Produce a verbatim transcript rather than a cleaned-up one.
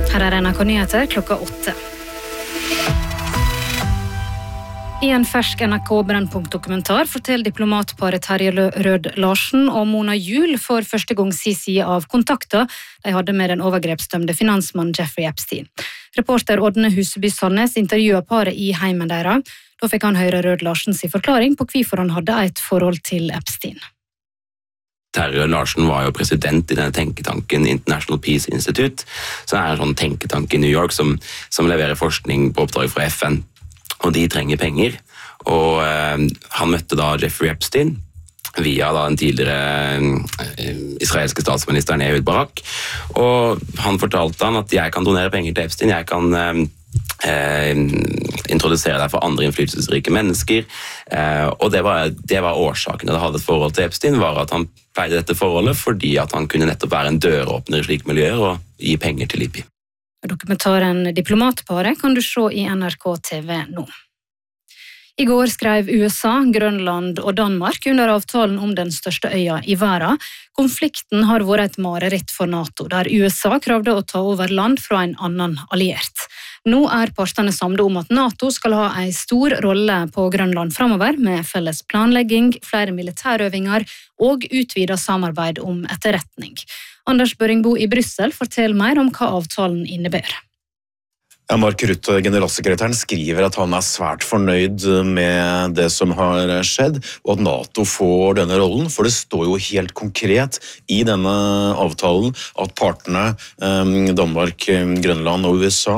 Her er N R K Nyheter klokka åtte. I en fersk N R K Brennpunkt-dokumentar forteller diplomatparet Terje Rød Larsen og Mona Juul for første gang sin side av kontakter de hadde med den overgrepsdømte finansmannen Jeffrey Epstein. Reporter Ådne Huseby Sandnes intervjuet paret i heimen deres. Da fikk han høre Rød Larsens forklaring på hvorfor han hadde et forhold til Epstein. Terje Larsen var jo president i denne tenketanken International Peace Institute, som er en sånn tenketank i New York som, som leverer forskning på oppdrag fra F N. Og de trenger penger. Og eh, han møtte da Jeffrey Epstein via da den tidligere eh, israelske statsministeren Ehud Barak. Og han fortalte han at jeg kan donere penger til Epstein, jeg kan eh, eh, introdusere deg for andre innflytelsesrike mennesker. Eh, og det var, det var årsaken til at han hadde et forhold til Epstein, var at han pleide dette forholdet fordi at han kunne nettopp være en døråpner i slike miljøer og gi penger til Libya. Dokumentaren Diplomatparet kan du se i N R K T V nå. I går skrev U S A, Grønland og Danmark under avtalen om den største øya i verden. Konflikten har vært et mareritt for NATO, der U S A kravde å ta over land fra en annen alliert. Nå er partene samlet om at NATO skal ha en stor rolle på Grønland fremover, med felles planlegging, flere militærøvinger og utvidet samarbeid om etterretning. Anders Børingbo i Brussel forteller mer om hva avtalen innebærer. Ja, Mark Rutte, generalsekretæren, skriver at han er svært fornøyd med det som har skjedd, og at NATO får denne rollen, for det står jo helt konkret i denne avtalen at partene, Danmark, Grønland og U S A,